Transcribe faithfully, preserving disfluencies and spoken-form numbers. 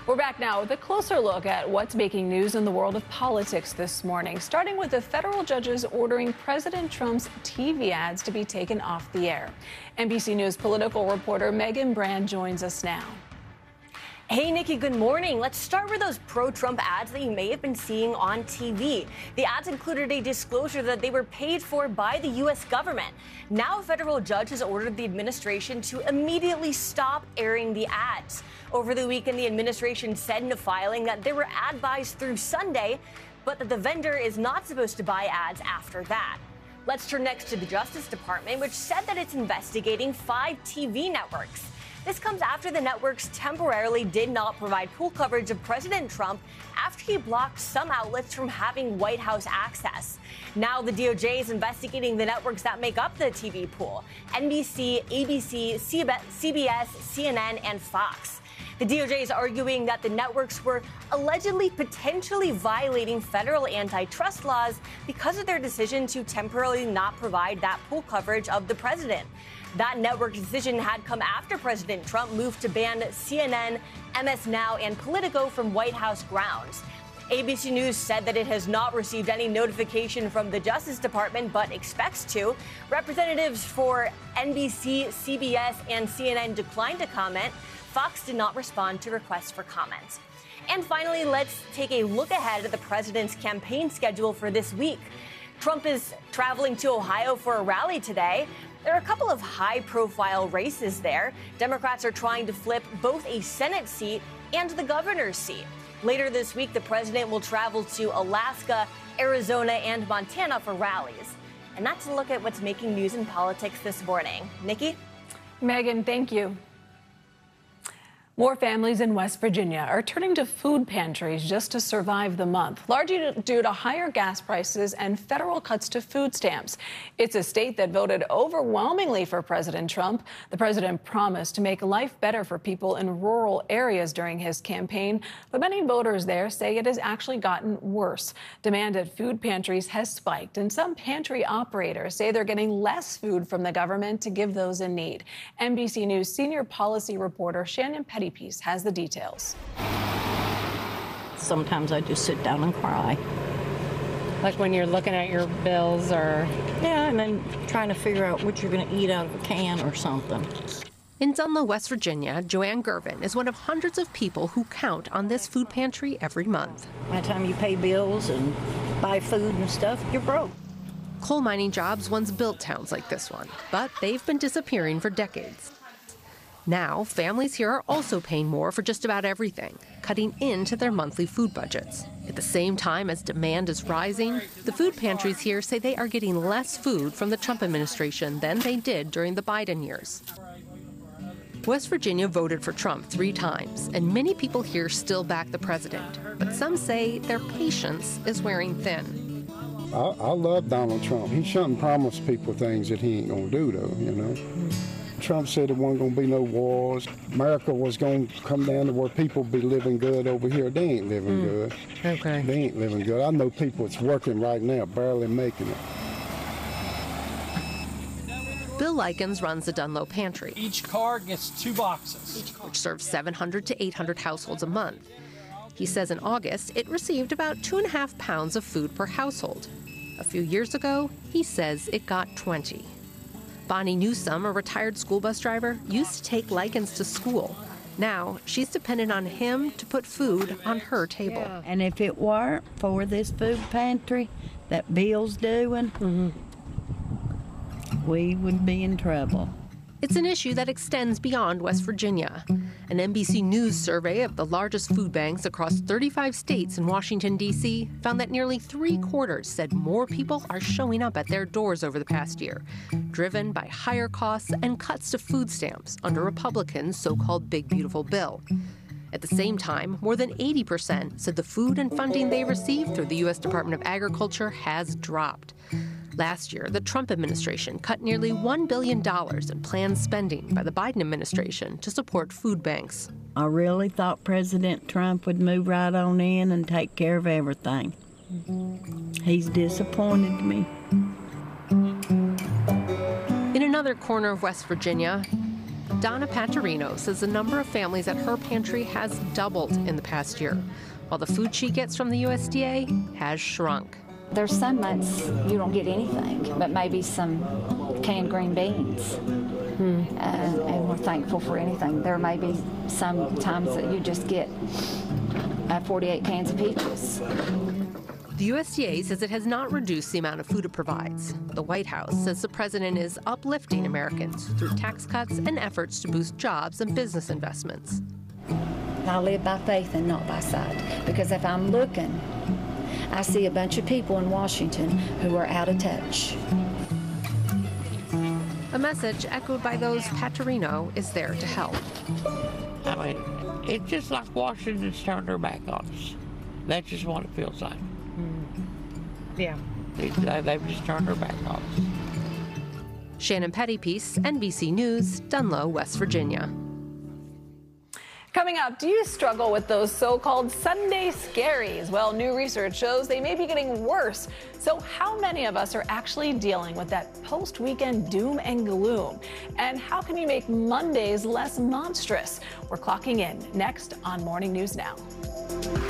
We're back now with a closer look at what's making news in the world of politics this morning, starting with the federal judges ordering President Trump's T V ads to be taken off the air. N B C News political reporter Megan Brand joins us now. Hey, Nikki, good morning. Let's start with those pro-Trump ads that you may have been seeing on T V. The ads included a disclosure that they were paid for by the U S government. Now, a federal judge has ordered the administration to immediately stop airing the ads. Over the weekend, the administration said in a filing that there were ad buys through Sunday, but that the vendor is not supposed to buy ads after that. Let's turn next to the Justice Department, which said that it's investigating five T V networks. This comes after the networks temporarily did not provide full coverage of President Trump after he blocked some outlets from having White House access. Now the D O J is investigating the networks that make up the T V pool: N B C, A B C, C B S, C N N, and Fox. The D O J is arguing that the networks were allegedly potentially violating federal antitrust laws because of their decision to temporarily not provide that pool coverage of the president. That network decision had come after President Trump moved to ban C N N, M S Now, and Politico from White House grounds. A B C News said that it has not received any notification from the Justice Department, but expects to. Representatives for N B C, C B S, and C N N declined to comment. Fox did not respond to requests for comment. And finally, let's take a look ahead at the president's campaign schedule for this week. Trump is traveling to Ohio for a rally today. There are a couple of high-profile races there. Democrats are trying to flip both a Senate seat and the governor's seat. Later this week, the president will travel to Alaska, Arizona, and Montana for rallies. And that's a look at what's making news in politics this morning. Nikki? Megan, thank you. More families in West Virginia are turning to food pantries just to survive the month, largely due to higher gas prices and federal cuts to food stamps. It's a state that voted overwhelmingly for President Trump. The president promised to make life better for people in rural areas during his campaign, but many voters there say it has actually gotten worse. Demand at food pantries has spiked, and some pantry operators say they're getting less food from the government to give those in need. N B C News senior policy reporter Shannon Petty Piece has the details. Sometimes I just sit down and cry. Like when you're looking at your bills or... Yeah, and then trying to figure out what you're going to eat out of a can or something. In Dunlow, West Virginia, Joanne Gervin is one of hundreds of people who count on this food pantry every month. By the time you pay bills and buy food and stuff, you're broke. Coal mining jobs once built towns like this one, but they've been disappearing for decades. Now, families here are also paying more for just about everything, cutting into their monthly food budgets. At the same time as demand is rising, the food pantries here say they are getting less food from the Trump administration than they did during the Biden years. West Virginia voted for Trump three times, and many people here still back the president. But some say their patience is wearing thin. I, I love Donald Trump. He shouldn't promise people things that he ain't gonna do, though, you know. Trump said there wasn't going to be no wars. America was going to come down to where people be living good over here. They ain't living mm. good. Okay. They ain't living good. I know people that's working right now, barely making it. Bill Likens runs the Dunlow Pantry. Each car gets two boxes, which serves seven hundred to eight hundred households a month. He says in August, it received about two and a half pounds of food per household. A few years ago, he says it got twenty. Bonnie Newsome, a retired school bus driver, used to take Likens to school. Now, she's dependent on him to put food on her table. Yeah. And if it weren't for this food pantry that Bill's doing, mm-hmm. we would be in trouble. It's an issue that extends beyond West Virginia. An N B C News survey of the largest food banks across thirty-five states in Washington, D C found that nearly three quarters said more people are showing up at their doors over the past year, driven by higher costs and cuts to food stamps under Republicans' so-called Big Beautiful Bill. At the same time, more than eighty percent said the food and funding they receive through the U S Department of Agriculture has dropped. Last year, the Trump administration cut nearly one billion dollars in planned spending by the Biden administration to support food banks. I really thought President Trump would move right on in and take care of everything. He's disappointed me. In another corner of West Virginia, Donna Paterino says the number of families at her pantry has doubled in the past year, while the food she gets from the U S D A has shrunk. There's some months you don't get anything, but maybe some canned green beans. Hmm. Uh, and we're thankful for anything. There may be some times that you just get uh, forty-eight cans of peaches. The U S D A says it has not reduced the amount of food it provides. The White House says the president is uplifting Americans through tax cuts and efforts to boost jobs and business investments. I live by faith and not by sight, because if I'm looking, I see a bunch of people in Washington who are out of touch. A message echoed by those Paterino is there to help. I mean, it's just like Washington's turned their back on us. That's just what it feels like. Yeah. They, they've just turned their back on us. Shannon Pettypiece, N B C News, Dunlow, West Virginia. Coming up, do you struggle with those so-called Sunday scaries? Well, new research shows they may be getting worse. So how many of us are actually dealing with that post-weekend doom and gloom? And how can you make Mondays less monstrous? We're clocking in next on Morning News Now.